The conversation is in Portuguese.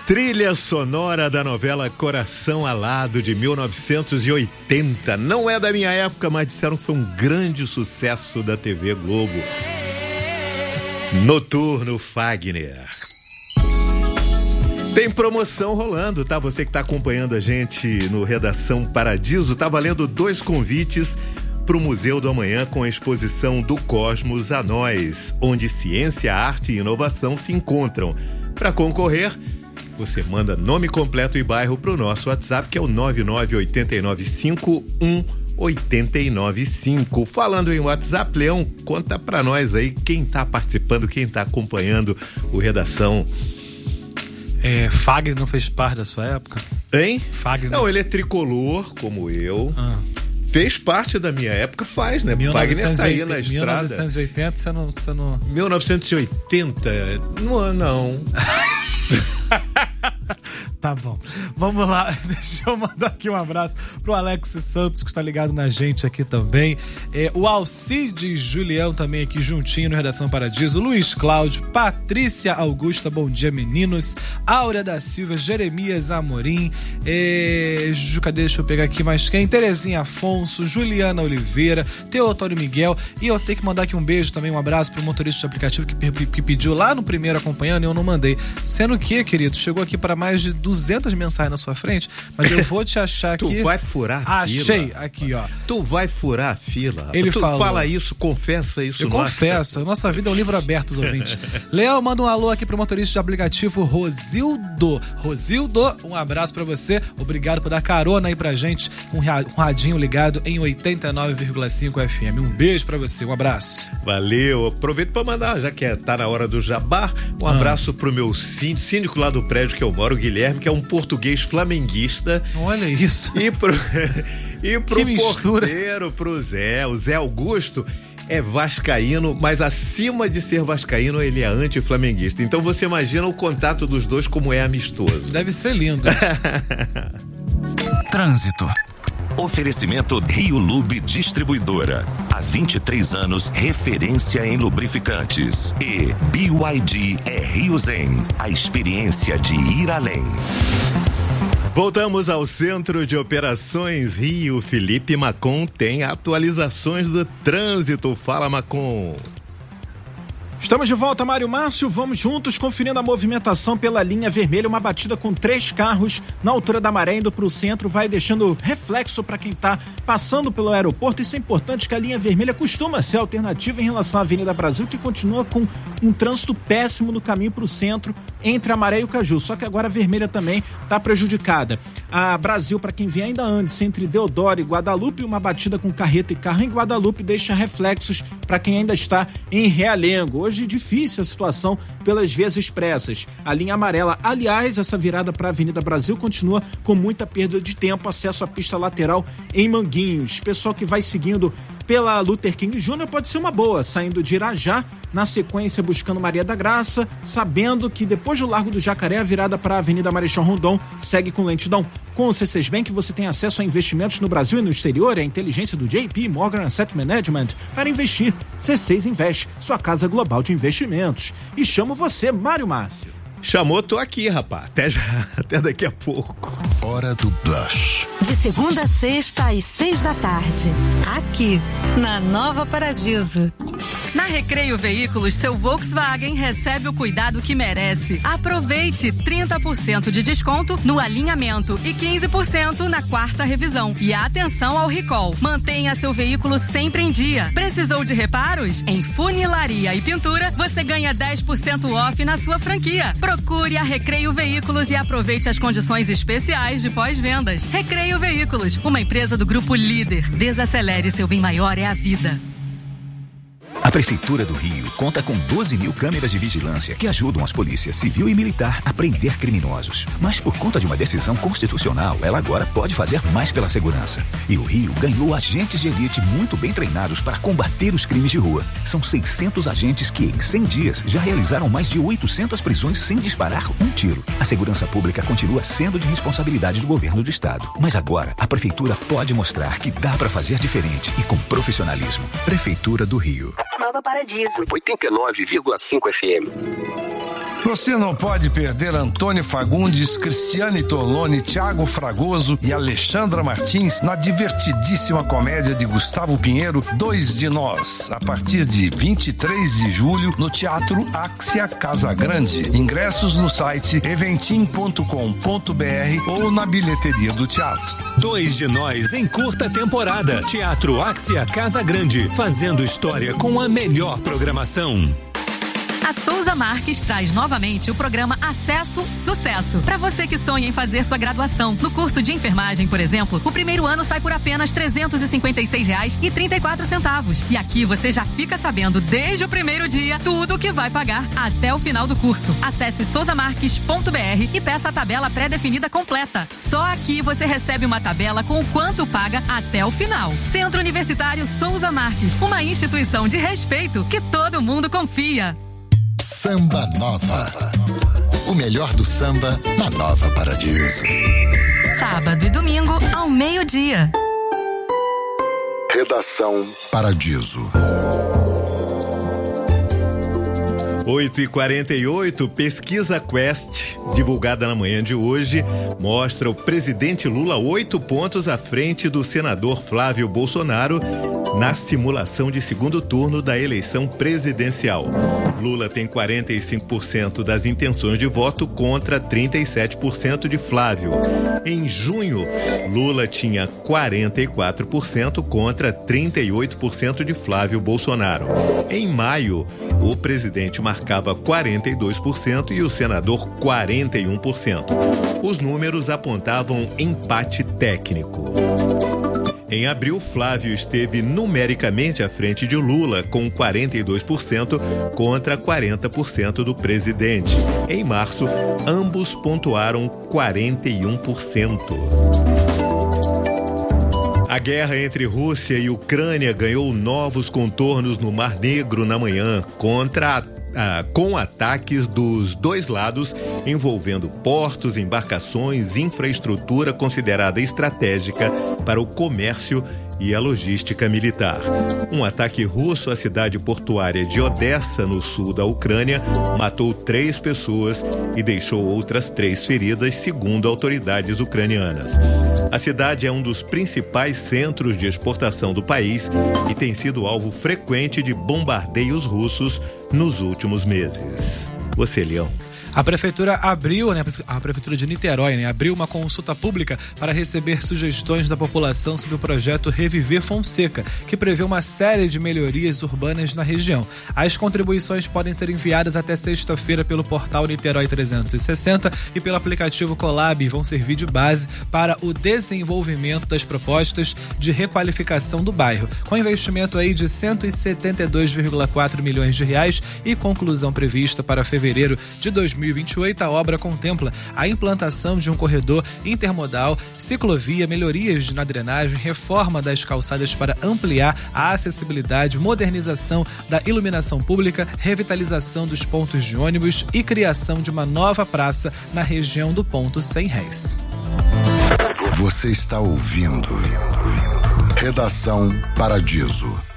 Trilha sonora da novela Coração Alado, de 1980. Não é da minha época, mas disseram que foi um grande sucesso da TV Globo. Noturno Fagner. Tem promoção rolando, tá? Você que tá acompanhando a gente no Redação Paradiso, tá valendo 2 convites para o Museu do Amanhã com a exposição Do Cosmos a Nós, onde ciência, arte e inovação se encontram. Para concorrer, você manda nome completo e bairro para o nosso WhatsApp, que é o 998951895. Falando em WhatsApp, Leão, conta para nós aí quem tá participando, quem tá acompanhando o Redação. Fagner não fez parte da sua época? Hein? Fagner. Não, ele é tricolor, como eu. Fez parte da minha época, faz, né? 1980, Fagner tá aí na estrada. 1980, você não... 1980? Não. Tá bom. Vamos lá. Deixa eu mandar aqui um abraço pro Alex Santos, que está ligado na gente aqui também. O Alcides Julião também aqui juntinho no Redação Paradiso. Luiz Cláudio, Patrícia Augusta, bom dia, meninos. Áurea da Silva, Jeremias Amorim. Deixa eu pegar aqui mais quem? Terezinha Afonso, Juliana Oliveira, Teotônio Miguel. E eu tenho que mandar aqui um beijo também, um abraço pro motorista de aplicativo que pediu lá no primeiro acompanhando e eu não mandei. Sendo que, querido, chegou aqui para mais de 200 mensagens na sua frente, mas eu vou te achar aqui. Tu vai furar a fila. Achei aqui, ó. Tu vai furar a fila. Ele falou. Fala isso, confessa isso. Eu confesso. Nossa vida é um livro aberto, os ouvintes. Leão, manda um alô aqui pro motorista de aplicativo Rosildo. Rosildo, um abraço pra você. Obrigado por dar carona aí pra gente com um radinho ligado em 89,5 FM. Um beijo pra você, um abraço. Valeu. Aproveito pra mandar, já que tá na hora do jabá, um abraço pro meu síndico lá do prédio que eu moro, o Guilherme, que é um português flamenguista. Olha isso. E pro porteiro, pro Zé. O Zé Augusto é vascaíno, mas acima de ser vascaíno, ele é anti-flamenguista. Então você imagina o contato dos dois como é amistoso. Deve ser lindo. Trânsito. Oferecimento Rio Lube Distribuidora. Há 23 anos, referência em lubrificantes. E BYD é Rio Zen. A experiência de ir além. Voltamos ao Centro de Operações Rio. Felipe Macon tem atualizações do trânsito. Fala, Macon. Estamos de volta, Mário Márcio. Vamos juntos conferindo a movimentação pela linha vermelha. Uma batida com 3 carros na altura da Maré indo para o centro, vai deixando reflexo para quem está passando pelo aeroporto. Isso é importante, que a linha vermelha costuma ser alternativa em relação à Avenida Brasil, que continua com um trânsito péssimo no caminho para o centro entre a Maré e o Caju. Só que agora a vermelha também está prejudicada. A Brasil, para quem vem ainda antes, entre Deodoro e Guadalupe, uma batida com carreta e carro em Guadalupe deixa reflexos para quem ainda está em Realengo. Hoje difícil a situação pelas vias expressas. A linha amarela, aliás, essa virada para a Avenida Brasil continua com muita perda de tempo, acesso à pista lateral em Manguinhos. Pessoal que vai seguindo pela Luther King Jr. pode ser uma boa, saindo de Irajá, na sequência buscando Maria da Graça, sabendo que depois do Largo do Jacaré, a virada para a Avenida Marechal Rondon segue com lentidão. Com o C6 Bank, você tem acesso a investimentos no Brasil e no exterior, a inteligência do JP Morgan Asset Management para investir. C6 Invest, sua casa global de investimentos. E chamo você, Mário Márcio. Chamou, tô aqui, rapaz. Até daqui a pouco. Hora do Blush. De segunda a sexta, às 6 da tarde. Aqui, na Nova Paradiso. Na Recreio Veículos, seu Volkswagen recebe o cuidado que merece. Aproveite 30% de desconto no alinhamento e 15% na 4ª revisão. E atenção ao recall. Mantenha seu veículo sempre em dia. Precisou de reparos? Em funilaria e pintura, você ganha 10% off na sua franquia. Procure a Recreio Veículos e aproveite as condições especiais de pós-vendas. Recreio Veículos, uma empresa do Grupo Líder. Desacelere, seu bem maior é a vida. A Prefeitura do Rio conta com 12 mil câmeras de vigilância que ajudam as polícias civil e militar a prender criminosos. Mas por conta de uma decisão constitucional, ela agora pode fazer mais pela segurança. E o Rio ganhou agentes de elite muito bem treinados para combater os crimes de rua. São 600 agentes que, em 100 dias, já realizaram mais de 800 prisões sem disparar um tiro. A segurança pública continua sendo de responsabilidade do governo do estado. Mas agora, a Prefeitura pode mostrar que dá para fazer diferente e com profissionalismo. Prefeitura do Rio. Nova Paradiso. 89,5 FM. Você não pode perder Antônio Fagundes, Cristiane Torlone, Thiago Fragoso e Alexandra Martins na divertidíssima comédia de Gustavo Pinheiro, Dois de Nós, a partir de 23 de julho no Teatro Axia Casa Grande. Ingressos no site eventim.com.br ou na bilheteria do teatro. Dois de Nós em curta temporada. Teatro Axia Casa Grande, fazendo história com a melhor programação. A Souza Marques traz novamente o programa Acesso Sucesso. Para você que sonha em fazer sua graduação. No curso de enfermagem, por exemplo, o primeiro ano sai por apenas R$ 356,34. E aqui você já fica sabendo desde o primeiro dia tudo o que vai pagar até o final do curso. Acesse souzamarques.br e peça a tabela pré-definida completa. Só aqui você recebe uma tabela com o quanto paga até o final. Centro Universitário Souza Marques, uma instituição de respeito que todo mundo confia. Samba Nova. O melhor do samba na Nova Paradiso. Sábado e domingo ao meio-dia. Redação Paradiso. 8h48, pesquisa Quest, divulgada na manhã de hoje, mostra o presidente Lula 8 pontos à frente do senador Flávio Bolsonaro na simulação de segundo turno da eleição presidencial. Lula tem 45% das intenções de voto contra 37% de Flávio. Em junho, Lula tinha 44% contra 38% de Flávio Bolsonaro. Em maio, o presidente marcava 42% e o senador 41%. Os números apontavam empate técnico. Em abril, Flávio esteve numericamente à frente de Lula, com 42% contra 40% do presidente. Em março, ambos pontuaram 41%. A guerra entre Rússia e Ucrânia ganhou novos contornos no Mar Negro na manhã, com ataques dos dois lados envolvendo portos, embarcações, infraestrutura considerada estratégica para o comércio e a logística militar. Um ataque russo à cidade portuária de Odessa, no sul da Ucrânia, matou 3 pessoas e deixou outras 3 feridas, segundo autoridades ucranianas. A cidade é um dos principais centros de exportação do país e tem sido alvo frequente de bombardeios russos nos últimos meses. Você, Leão. A prefeitura abriu, a prefeitura de Niterói, abriu uma consulta pública para receber sugestões da população sobre o projeto Reviver Fonseca, que prevê uma série de melhorias urbanas na região. As contribuições podem ser enviadas até sexta-feira pelo portal Niterói 360 e pelo aplicativo Colab e vão servir de base para o desenvolvimento das propostas de requalificação do bairro, com investimento aí de 172,4 milhões de reais e conclusão prevista para fevereiro de 2028, a obra contempla a implantação de um corredor intermodal, ciclovia, melhorias na drenagem, reforma das calçadas para ampliar a acessibilidade, modernização da iluminação pública, revitalização dos pontos de ônibus e criação de uma nova praça na região do Ponto Sem Réis. Você está ouvindo Redação Paradiso.